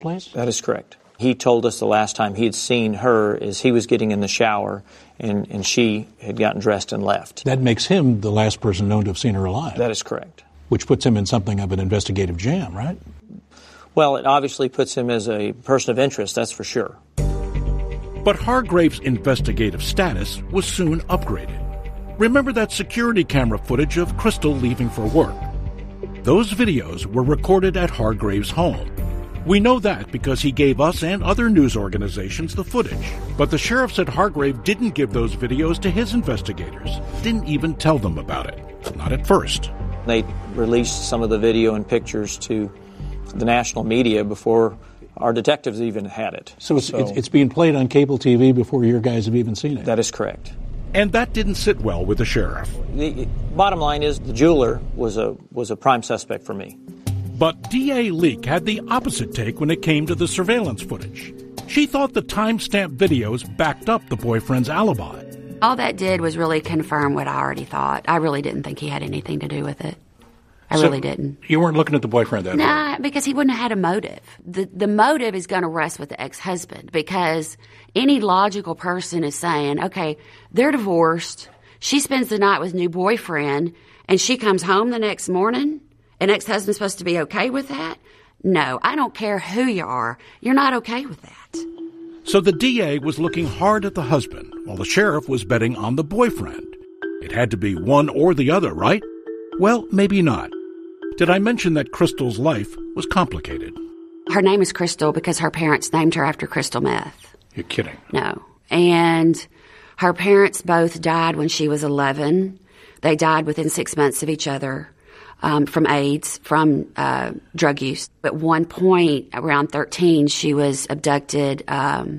place? That is correct. He told us the last time he had seen her is he was getting in the shower and she had gotten dressed and left. That makes him the last person known to have seen her alive. That is correct. Which puts him in something of an investigative jam, right? Well, it obviously puts him as a person of interest, that's for sure. But Hargrave's investigative status was soon upgraded. Remember that security camera footage of Crystal leaving for work? Those videos were recorded at Hargrave's home. We know that because he gave us and other news organizations the footage. But the sheriff said Hargrave didn't give those videos to his investigators, didn't even tell them about it. Not at first. They released some of the video and pictures to the national media before our detectives even had it. So it's being played on cable TV before your guys have even seen it? That is correct. And that didn't sit well with the sheriff. The bottom line is the jeweler was a prime suspect for me. But D.A. Leake had the opposite take when it came to the surveillance footage. She thought the timestamp videos backed up the boyfriend's alibi. All that did was really confirm what I already thought. I really didn't think he had anything to do with it. I really didn't. You weren't looking at the boyfriend that way? Nah, because he wouldn't have had a motive. The motive is going to rest with the ex-husband because any logical person is saying, okay, they're divorced, she spends the night with a new boyfriend, and she comes home the next morning, and ex-husband's supposed to be okay with that? No, I don't care who you are. You're not okay with that. So the DA was looking hard at the husband, while the sheriff was betting on the boyfriend. It had to be one or the other, right? Well, maybe not. Did I mention that Crystal's life was complicated? Her name is Crystal because her parents named her after crystal meth. You're kidding. No. And her parents both died when she was 11. They died within 6 months of each other from AIDS, from drug use. At one point, around 13, she was abducted by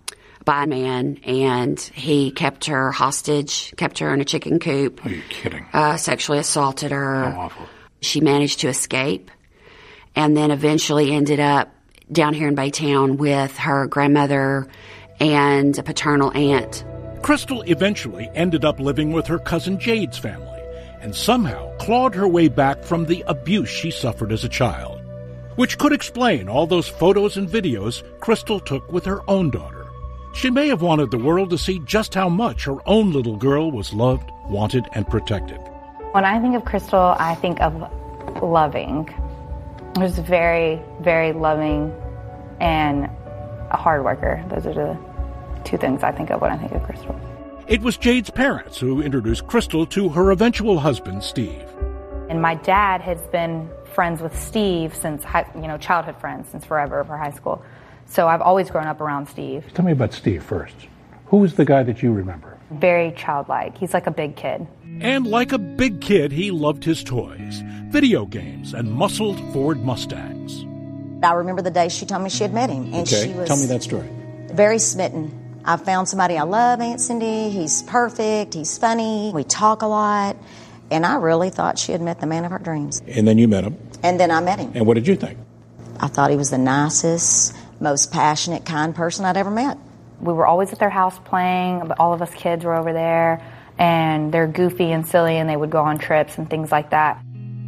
a man, and he kept her hostage, kept her in a chicken coop. Are you kidding? Sexually assaulted her. How awful. She managed to escape and then eventually ended up down here in Baytown with her grandmother and a paternal aunt. Crystal eventually ended up living with her cousin Jade's family and somehow clawed her way back from the abuse she suffered as a child, which could explain all those photos and videos Crystal took with her own daughter. She may have wanted the world to see just how much her own little girl was loved, wanted, and protected. When I think of Crystal, I think of loving. She was very, very loving and a hard worker. Those are the two things I think of when I think of Crystal. It was Jade's parents who introduced Crystal to her eventual husband, Steve. And my dad has been friends with Steve since, childhood friends, since forever, for high school. So I've always grown up around Steve. Tell me about Steve first. Who was the guy that you remember? Very childlike. He's like a big kid. And like a big kid, he loved his toys, video games, and muscled Ford Mustangs. I remember the day she told me she had met him. And okay, she was tell me that story. Very smitten. I found somebody I love, Aunt Cindy. He's perfect. He's funny. We talk a lot. And I really thought she had met the man of her dreams. And then you met him. And then I met him. And what did you think? I thought he was the nicest, most passionate, kind person I'd ever met. We were always at their house playing. All of us kids were over there. And they're goofy and silly, and they would go on trips and things like that.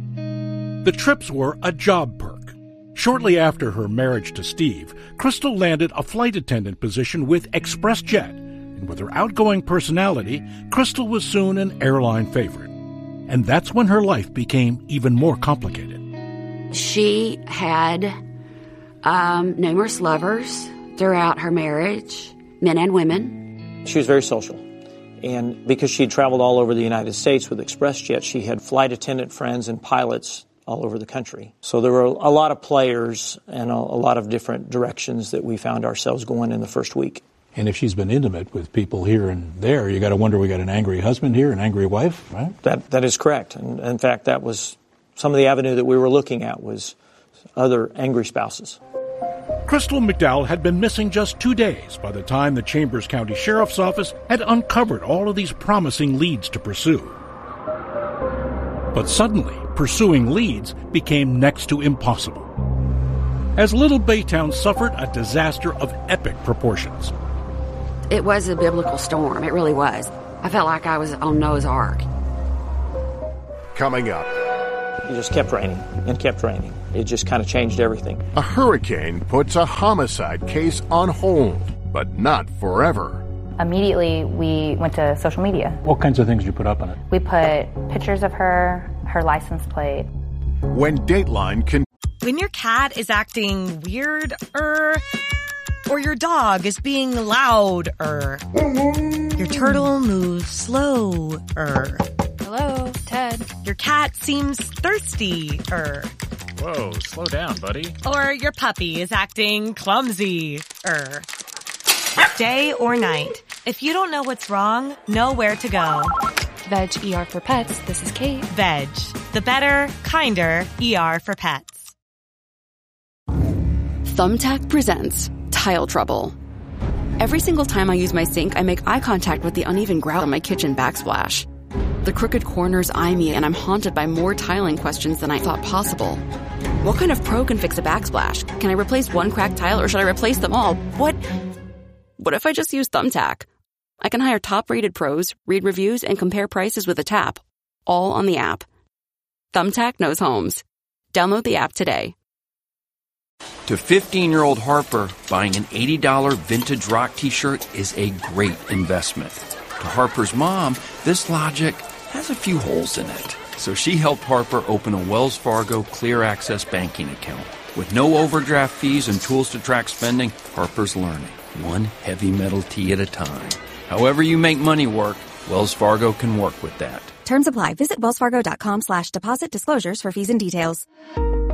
The trips were a job perk. Shortly after her marriage to Steve, Crystal landed a flight attendant position with ExpressJet. And with her outgoing personality, Crystal was soon an airline favorite. And that's when her life became even more complicated. She had numerous lovers throughout her marriage, men and women. She was very social. And because she'd traveled all over the United States with ExpressJet, she had flight attendant friends and pilots all over the country. So there were a lot of players and a lot of different directions that we found ourselves going in the first week. And if she's been intimate with people here and there, you got to wonder, we got an angry husband here, an angry wife, right? That is correct. And in fact, that was some of the avenue that we were looking at was other angry spouses. Crystal McDowell had been missing just 2 days by the time the Chambers County Sheriff's Office had uncovered all of these promising leads to pursue. But suddenly, pursuing leads became next to impossible, as Little Baytown suffered a disaster of epic proportions. It was a biblical storm. It really was. I felt like I was on Noah's Ark. Coming up, It just kept raining and kept raining. It just kind of changed everything. A hurricane puts a homicide case on hold, but not forever. Immediately, we went to social media. What kinds of things did you put up on it? We put pictures of her license plate. When Dateline can... When your cat is acting weird, or your dog is being loud, your turtle moves slow, Hello, Ted. Your cat seems thirsty, Whoa, slow down, buddy. Or your puppy is acting clumsy, Day or night, if you don't know what's wrong, know where to go. Veg ER for Pets. This is Kate. Veg, the better, kinder ER for pets. Thumbtack presents Tile Trouble. Every single time I use my sink, I make eye contact with the uneven grout on my kitchen backsplash. The crooked corners eye me, and I'm haunted by more tiling questions than I thought possible. What kind of pro can fix a backsplash? Can I replace one cracked tile, or should I replace them all? What if I just use Thumbtack? I can hire top-rated pros, read reviews, and compare prices with a tap, all on the app. Thumbtack knows homes. Download the app today. To 15-year-old Harper, buying an $80 vintage rock t-shirt is a great investment. To Harper's mom, this logic has a few holes in it. So she helped Harper open a Wells Fargo Clear Access banking account. With no overdraft fees and tools to track spending, Harper's learning, one heavy metal tee at a time. However you make money work, Wells Fargo can work with that. Terms apply. Visit wellsfargo.com/deposit disclosures for fees and details.